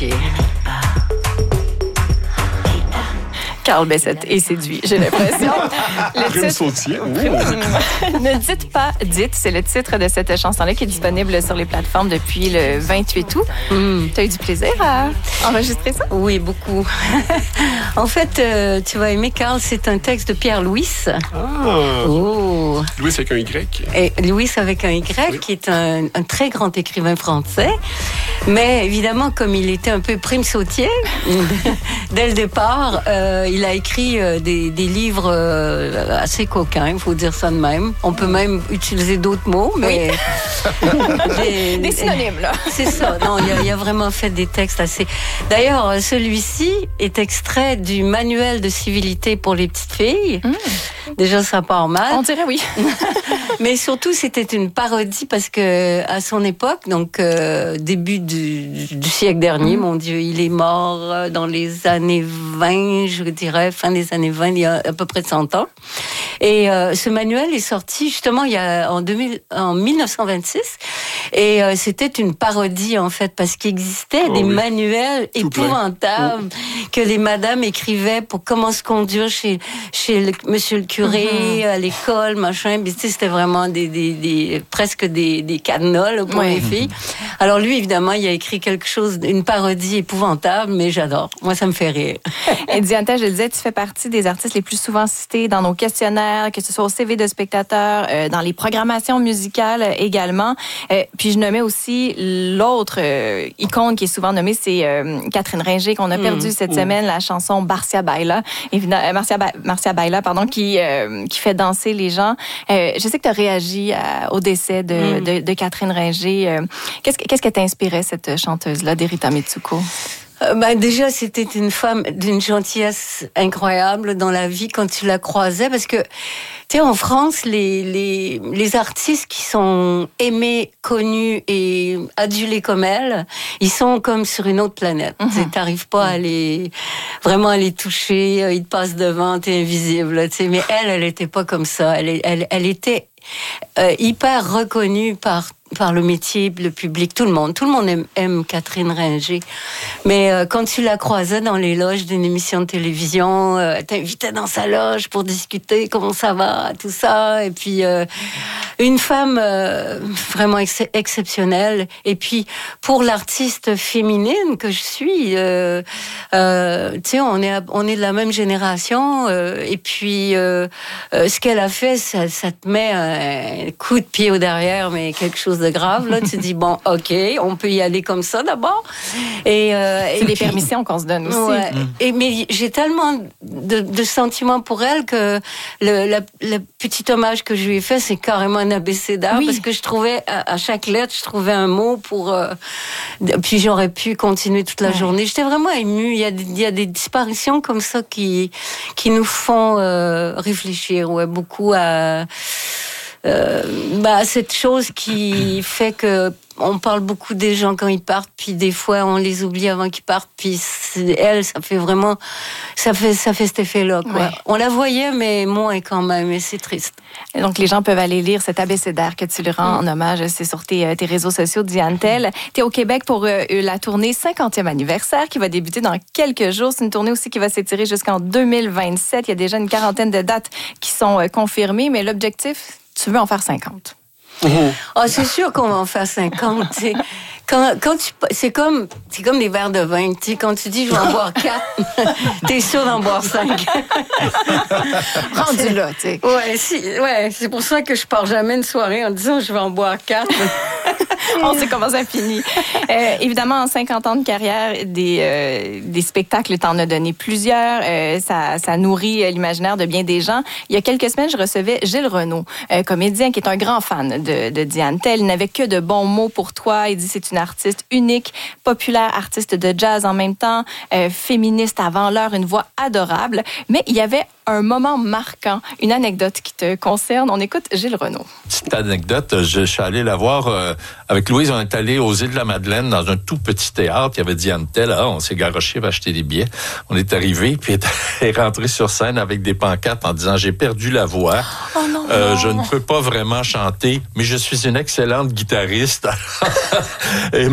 Sautier. Carl Bessette est séduit, j'ai l'impression. Prime Sautier. Ne dites pas dites, c'est le titre de cette chanson-là qui est disponible sur les plateformes depuis le 28 août. Tu as eu du plaisir à enregistrer ça? Oui, beaucoup. En fait, tu vas aimer, Carl, c'est un texte de Pierre Louis. Oh. Louis avec un Y. Et Louis avec un Y, oui. Qui est un très grand écrivain français. Mais évidemment, comme il était un peu prime sautier, dès le départ, il a écrit des livres assez coquins, il faut dire ça de même. On peut même utiliser d'autres mots, mais... Oui. Des synonymes, là. C'est ça. Non, il a vraiment fait des textes assez... D'ailleurs, celui-ci est extrait du manuel de civilité pour les petites filles. Déjà, ça part mal. On dirait oui. Mais surtout, c'était une parodie parce que à son époque, donc début du siècle dernier, mon Dieu, il est mort dans les années 20, je dirais, fin des années 20, il y a à peu près 100 ans. Et ce manuel est sorti justement il y a en 1926. Et c'était une parodie en fait parce qu'il existait des manuels épouvantables que les madames écrivaient pour comment se conduire chez monsieur le curé, à l'école, machin. Mais, tu sais, c'était vraiment presque des cadenas là, pour les filles. Alors lui, évidemment, il a écrit quelque chose, une parodie épouvantable, mais j'adore. Moi, ça me fait rire. Et Diane, je le disais, tu fais partie des artistes les plus souvent cités dans nos questionnaires, que ce soit au CV de spectateurs, dans les programmations musicales également. Puis je nommais aussi l'autre icône qui est souvent nommée, c'est Catherine Ringer, qu'on a perdu cette semaine, la chanson Marcia Baila, Marcia Baila, pardon, qui fait danser les gens. Je sais que tu as réagi au décès de Catherine Ringer. Qu'est-ce que t'inspirait, cette chanteuse-là, d'Erita Mitsuko? Déjà, c'était une femme d'une gentillesse incroyable dans la vie quand tu la croisais, parce que, tu sais, en France, les artistes qui sont aimés, connus et adulés comme elle, ils sont comme sur une autre planète. T'arrives pas à vraiment à les toucher, ils te passent devant, t'es invisible, tu sais. Mais elle était pas comme ça. Elle était hyper reconnue par le métier, le public, tout le monde. Tout le monde aime Catherine Ringer. Mais quand tu la croisais dans les loges d'une émission de télévision, t'invitais dans sa loge pour discuter comment ça va, tout ça. Et puis, une femme vraiment exceptionnelle. Et puis, pour l'artiste féminine que je suis, tu sais, on est de la même génération. Et puis, ce qu'elle a fait, ça te met un coup de pied au derrière, mais quelque chose de grave. Là, tu dis, bon, OK, on peut y aller comme ça d'abord. C'est des permissions qu'on se donne aussi. Ouais. Mais j'ai tellement de sentiments pour elle que le petit hommage que je lui ai fait, c'est carrément un abécédaire, parce que je trouvais, à chaque lettre, je trouvais un mot pour... puis j'aurais pu continuer toute la journée. J'étais vraiment émue. Il y a des disparitions comme ça qui nous font réfléchir, beaucoup à cette chose qui fait que on parle beaucoup des gens quand ils partent, puis des fois on les oublie avant qu'ils partent, puis elle, ça fait cet effet-là, quoi. On la voyait, mais moins quand même, et c'est triste. Et donc les gens peuvent aller lire cet abécédaire que tu lui rends en hommage, c'est sur tes réseaux sociaux, Diane Tell. Tu es au Québec pour la tournée 50e anniversaire qui va débuter dans quelques jours. C'est une tournée aussi qui va s'étirer jusqu'en 2027. Il y a déjà une quarantaine de dates qui sont confirmées, mais l'objectif, tu veux en faire 50. C'est sûr qu'on va en faire 50. C'est comme des verres de vin. Quand tu dis je vais en boire 4, t'es sûr d'en boire 5. Rendu là, tu sais. C'est pour ça que je pars jamais une soirée en disant je vais en boire 4. On sait comment ça finit. Évidemment, en 50 ans de carrière, des spectacles, t'en as donné plusieurs. Ça nourrit l'imaginaire de bien des gens. Il y a quelques semaines, je recevais Gilles Renaud, comédien qui est un grand fan de Diane Tell. Il n'avait que de bons mots pour toi. Il dit c'est une artiste unique, populaire, artiste de jazz en même temps, féministe avant l'heure, une voix adorable. Mais il y avait un moment marquant, une anecdote qui te concerne. On écoute Gilles Renaud. Petite anecdote, je suis allé la voir avec Louise. On est allé aux Îles-de-la-Madeleine dans un tout petit théâtre. Il y avait Diane Tell. On s'est garoché pour acheter des billets. On est arrivé, puis elle est rentrée sur scène avec des pancartes en disant « J'ai perdu la voix ». Oh non. Je ne peux pas vraiment chanter, mais je suis une excellente guitariste. Et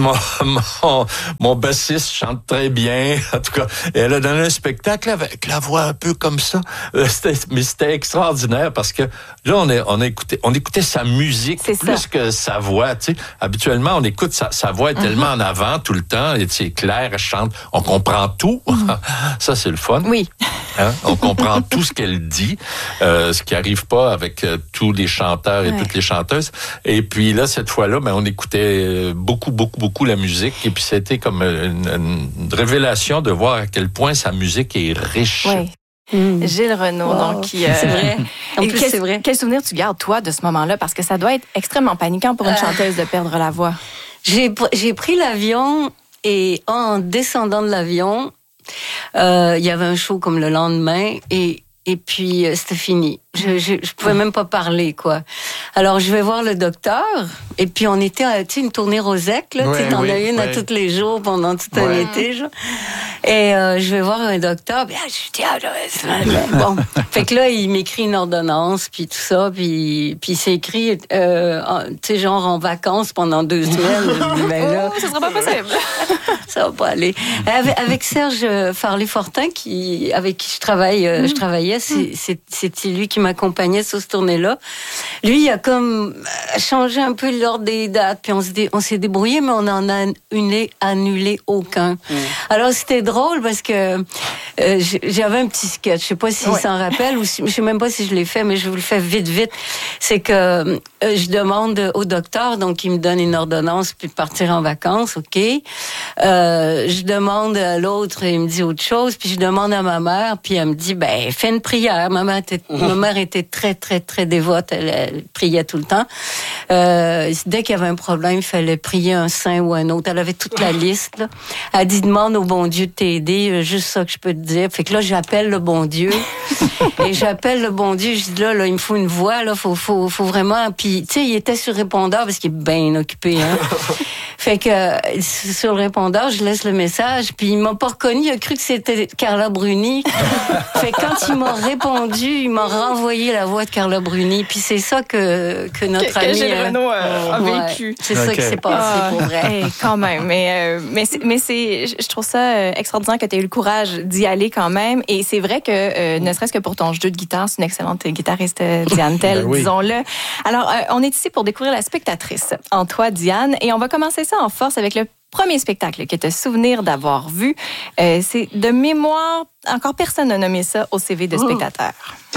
mon bassiste chante très bien. En tout cas, elle a donné un spectacle avec la voix un peu comme ça. Mais c'était extraordinaire parce que là, on écoutait sa musique plus que sa voix. Tu sais. Habituellement, on écoute sa voix est tellement en avant tout le temps. Et c'est clair, elle chante. On comprend tout. Ça, c'est le fun. Oui. Hein? On comprend tout ce qu'elle dit, ce qui arrive pas avec tous les chanteurs et toutes les chanteuses. Et puis là, cette fois-là, on écoutait beaucoup la musique. Et puis c'était comme une révélation de voir à quel point sa musique est riche. Oui. Gilles Renaud, donc c'est vrai. En plus, c'est vrai. Quel souvenir tu gardes, toi, de ce moment-là? Parce que ça doit être extrêmement paniquant pour une chanteuse de perdre la voix. J'ai pris l'avion et en descendant de l'avion, il y avait un show comme le lendemain et puis c'était fini. Je pouvais même pas parler, quoi. Alors je vais voir le docteur et puis on était à une tournée Rosec, là, t'en as une à tous les jours pendant tout un été, genre. Et je vais voir un docteur, puis je dis bon. Fait que là il m'écrit une ordonnance puis tout ça, puis c'est écrit tu sais genre en vacances pendant 2 semaines. Ben là, ça sera pas possible. Ça va pas aller. Avec Serge Farley-Fortin avec qui je travaillais, c'était lui qui m'accompagnait sur cette tournée-là. Lui, il a comme changé un peu l'ordre des dates, puis on s'est débrouillé, mais on en a annulé aucun. Alors, c'était drôle parce que j'avais un petit sketch. Je sais pas s'il s'en rappelle, ou je sais même pas si je l'ai fait, mais je vous le fais vite. C'est que je demande au docteur, donc il me donne une ordonnance, puis de partir en vacances, OK. Je demande à l'autre, il me dit autre chose, puis je demande à ma mère, puis elle me dit, fais une prière. Ma mère était très, très, très dévote, elle priait tout le temps. Dès qu'il y avait un problème, il fallait prier un saint ou un autre. Elle avait toute la liste, là. Elle dit, demande au bon Dieu de t'aider, juste ça que je peux te dire. Fait que là, j'appelle le bon Dieu. Et j'appelle le bon Dieu, je dis, là, il me faut une voix, là, faut vraiment... Puis, tu sais, il était sur répondeur parce qu'il est bien occupé, hein. Fait que sur le répondeur, je laisse le message, puis il m'a pas reconnu, il a cru que c'était Carla Bruni. Fait que quand il m'a répondu, il m'a renvoyé la voix de Carla Bruni, puis c'est ça que notre ami Gilles Renaud a vécu. C'est ça qui s'est passé pour vrai. Quand même, mais je trouve ça extraordinaire que tu aies eu le courage d'y aller quand même, et c'est vrai que ne serait-ce que pour ton jeu de guitare, c'est une excellente guitariste, Diane Tell, disons-le. Alors, on est ici pour découvrir la spectatrice en toi, Diane, et on va commencer ça en force avec le premier spectacle que tu as souvenir d'avoir vu. C'est de mémoire, encore personne n'a nommé ça au CV de spectateur.